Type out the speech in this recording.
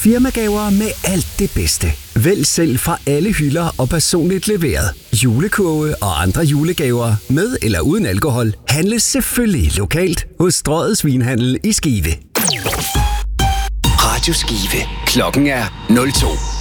Firmagaver med alt det bedste. Vælg selv fra alle hylder og personligt leveret. Julekurve og andre julegaver med eller uden alkohol handles selvfølgelig lokalt hos Strøget Svinhandel i Skive. Radio Skive. Klokken er 02.